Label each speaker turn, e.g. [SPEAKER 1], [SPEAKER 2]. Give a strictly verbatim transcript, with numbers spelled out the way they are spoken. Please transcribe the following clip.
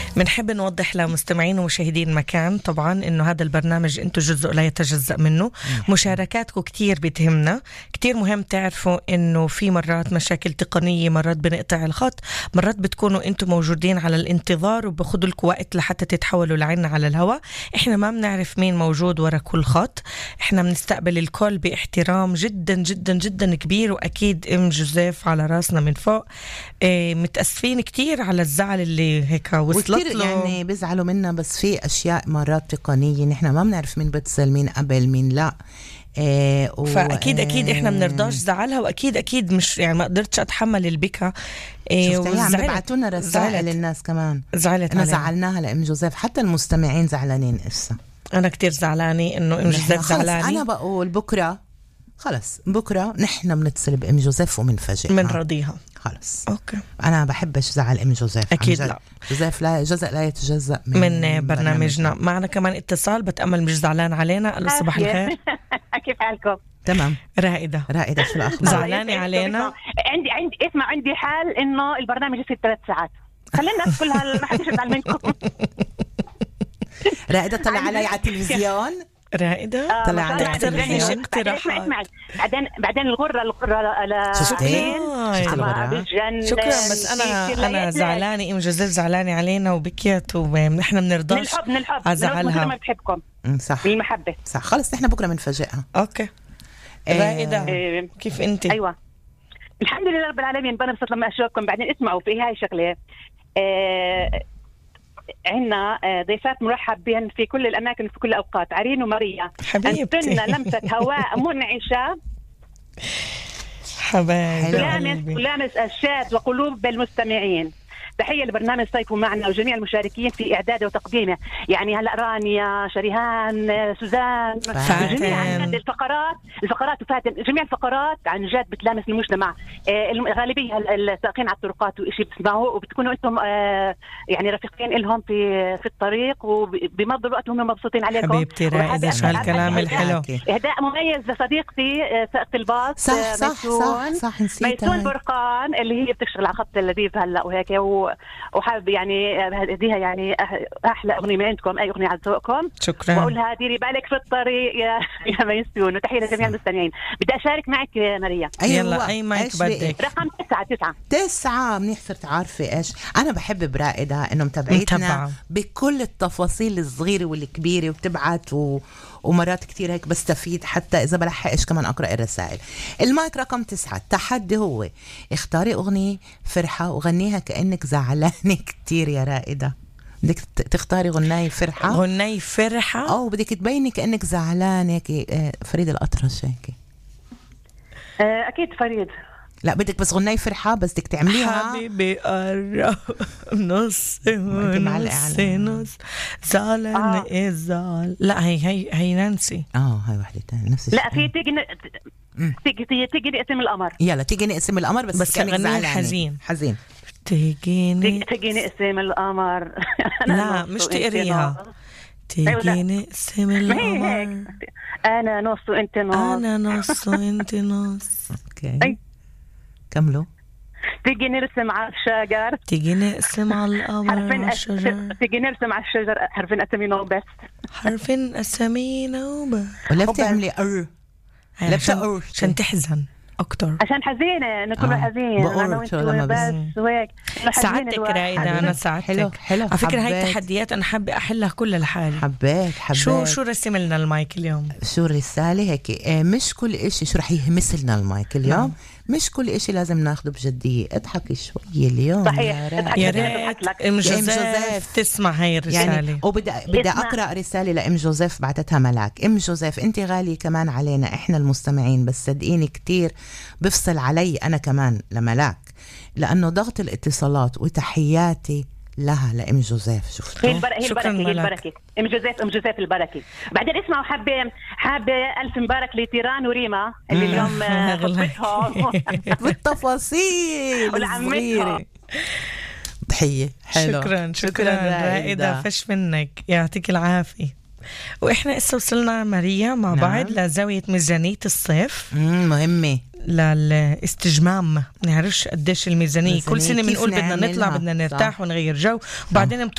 [SPEAKER 1] بنحب نوضح لمستمعين ومشاهدين مكان طبعا إنه هذا البرنامج أنتوا جزء لا يتجزأ منه. مشاركاتكم كتير بتهمنا، كتير مهم تعرفوا إنه في مرات مشاكل تقنية، مرات بنقطع الخط، مرات بتكونوا أنتوا موجودين على الانتظار وبخدوا لكم وقت لحتى تتحولوا لعنا على الهواء. إحنا ما بنعرف مين موجود ورا كل خط، إحنا بنستقبل الكل باحترام جدا جدا جدا كبير، وأكيد إم جوزيف على راسنا من فوق. إيه متأسفين كتير على الزعل اللي هيك وصلت له،
[SPEAKER 2] يعني بيزعلوا منا، بس في أشياء مرات تقنية نحن ما بنعرف مين بتصل مين قبل مين لا. إيه و...
[SPEAKER 1] فأكيد أكيد إحنا بنرضاش زعلها، وأكيد أكيد مش يعني ما قدرتش أتحمل البكا.
[SPEAKER 2] إيه عم ببعتونا رسائل الناس كمان
[SPEAKER 1] زعلت
[SPEAKER 2] أنا زعلناها لأم جوزيف، حتى المستمعين زعلانين إسا.
[SPEAKER 1] أنا كتير زعلاني إنه أم جوزيف زعلاني.
[SPEAKER 2] أنا بقول بكرة خلص، بكرة نحن بنتصل بأم جوزيف ومنفجئها
[SPEAKER 1] من رضيها
[SPEAKER 2] خلص.
[SPEAKER 1] أوكي.
[SPEAKER 2] أنا بحبش زعل أم جوزيف
[SPEAKER 1] أكيد لا،
[SPEAKER 2] جوزيف لا جزء لا يتجزأ من,
[SPEAKER 1] من برنامجنا. معنا كمان اتصال، بتأمل مش زعلان علينا. ألو صباح الخير.
[SPEAKER 3] كيف حالكم؟
[SPEAKER 2] تمام.
[SPEAKER 1] رائدة
[SPEAKER 2] رائدة شو الأخبار؟
[SPEAKER 1] زعلانة علينا؟
[SPEAKER 3] عندي عندي اسمع عندي حال إنه البرنامج يصير ثلاث ساعات، خلينا الناس كلها ما حدش يزعل منكم.
[SPEAKER 2] رائدة طلع علي على التلفزيون.
[SPEAKER 1] رائدة
[SPEAKER 2] طلع على
[SPEAKER 1] اقترحي اقتراحات.
[SPEAKER 3] بعدين بعدين الغرة الغرة لا
[SPEAKER 2] شفتي
[SPEAKER 1] شكرا. بس أنا أنا زعلانة، إم جوزيف زعلانة علينا وبكيت، ونحن بنرضاش
[SPEAKER 3] من الحب
[SPEAKER 1] أزعلها.
[SPEAKER 3] ما بتحبكم
[SPEAKER 2] صح
[SPEAKER 3] بالمحبة
[SPEAKER 2] صح. خلص نحن بكرة بنفاجئها.
[SPEAKER 1] أوكي. رائدة إيه. كيف أنت؟
[SPEAKER 3] أيوة الحمد لله رب العالمين. بنبسط لما أشوفكم. بعدين اسمعوا في هاي شغلة، إيه عنا ضيفات مرحب بهم في كل الأماكن في كل الأوقات. عرين وماريا
[SPEAKER 1] حبيبتي،
[SPEAKER 3] أنتن لمسة هواء منعشة
[SPEAKER 1] حبايبي،
[SPEAKER 3] تلامس تلامس أشات وقلوب المستمعين. تحية لبرنامج صيفوا معنا وجميع المشاركين في إعداده وتقديمه. يعني هلأ رانيا، شريهان، سوزان، جميع الفقرات الفقرات وفاتن، جميع الفقرات عن جد بتلامس المجتمع. آه الغالبية السائقين على الطرقات وإشي بتسمعوا، وبتكونوا أنتم آه يعني رفيقين إلهم في في الطريق، وبمضوا الوقت هم مبسوطين عليكم.
[SPEAKER 1] حبيبتي رائدة، شو هالكلام الحلو.
[SPEAKER 3] إهداء مميز لصديقتي آه سائقة الباص.
[SPEAKER 2] صح صح صح صح
[SPEAKER 3] ميسون برقان اللي هي بتشتغل على خط اللذيذ هلأ وهيك، و وحابب يعني هديها يعني أحلى أغنية من عندكم، أي أغنية على ذوقكم.
[SPEAKER 1] شكرا.
[SPEAKER 3] وأقولها ديري بالك في الطريق يا يا ميسون. وتحية لجميع المستمعين. بدي أشارك معك يا ماريا.
[SPEAKER 1] أيوة. يلا أي مايك بدك.
[SPEAKER 3] رقم تسعة تسعة
[SPEAKER 2] تسعة. منيح صرت عارفة إيش. أنا بحب برائدة إنه متابعتنا بكل التفاصيل الصغيرة والكبيرة، وبتبعت و... ومرات كتير هيك بستفيد حتى إذا بلحقش كمان أقرأ الرسائل. المايك رقم تسعة. التحدي هو اختاري أغنية فرحة وغنيها كأنك زعلانة كتير يا رائدة. بدك تختاري غناية فرحة،
[SPEAKER 1] غناية فرحة
[SPEAKER 2] أو بدك تبيني كأنك زعلانة هيك. فريد الأطرش هيك.
[SPEAKER 3] أكيد فريد.
[SPEAKER 2] لا بدك بس غناية فرحة، بس بدك تعمليها
[SPEAKER 1] حبيبي قرب نص ونص نص زعلان آه. إيه زعل. لا هي هي هي نانسي.
[SPEAKER 2] اه هاي واحدة تانية نفس
[SPEAKER 3] الشيء. لا في تيجي تيجي تيجي نقسم القمر.
[SPEAKER 2] يلا تيجي نقسم القمر، بس
[SPEAKER 1] بس غني حزين
[SPEAKER 2] حزين.
[SPEAKER 1] تيجي
[SPEAKER 3] تيجي نقسم القمر.
[SPEAKER 1] لا مش تقريها. تيجي نقسم القمر.
[SPEAKER 3] أنا نص وأنت نص.
[SPEAKER 1] أنا نص وأنت نص.
[SPEAKER 2] اوكي كملوا.
[SPEAKER 3] تيجي نرسم على الشجر.
[SPEAKER 1] تيجي نقسم على القمر على الشجر.
[SPEAKER 3] تيجي نرسم على الشجر حرفين أسامينا وبس.
[SPEAKER 1] حرفين أسامينا وبس.
[SPEAKER 2] ولا بتعملي أر لا
[SPEAKER 1] عشان, عشان تحزن أكتر،
[SPEAKER 3] عشان حزينة نكون آه. حزين أنا وأنت بس وهيك.
[SPEAKER 1] ساعدتك رائدة. أنا ساعدتك.
[SPEAKER 2] حلو حلو.
[SPEAKER 1] على فكرة هاي تحديات أنا حابة أحلها كلها لحالي.
[SPEAKER 2] حبيت حبيت.
[SPEAKER 1] شو شو رسم لنا المايك اليوم؟
[SPEAKER 2] شو الرسالة هيك؟ آه مش كل إشي شو رح يهمس لنا المايك اليوم. نعم. مش كل إشي لازم ناخده بجدية. اضحكي شوية اليوم.
[SPEAKER 3] صحيح.
[SPEAKER 1] يا ريت إم جوزيف تسمع هاي الرسالة. يعني
[SPEAKER 2] وبدأ بدأ أقرأ رسالة لإم جوزيف بعتتها ملاك. إم جوزيف أنت غالية كمان علينا إحنا المستمعين، بس صدقيني كتير بفصل علي أنا كمان لملاك، لأنه ضغط الاتصالات. وتحياتي لها لأم جوزيف. شفتوا
[SPEAKER 3] هي البركة هي البركة هي البركة أم جوزيف أم جوزيف البركة. بعدين اسمعوا حابة حابة ألف مبارك لتيران وريما اللي اليوم خطبتهم
[SPEAKER 2] بالتفاصيل الصغيرة. تحية حلو.
[SPEAKER 1] شكرا شكرا رائدة، فش منك، يعطيك العافية. وإحنا إسا وصلنا ماريا مع نعم. بعض لزاوية ميزانية الصيف.
[SPEAKER 2] مهمة
[SPEAKER 1] للاستجمام. نعرفش قديش الميزانية. كل سنة بنقول بدنا نطلع بدنا نرتاح ونغير جو، وبعدين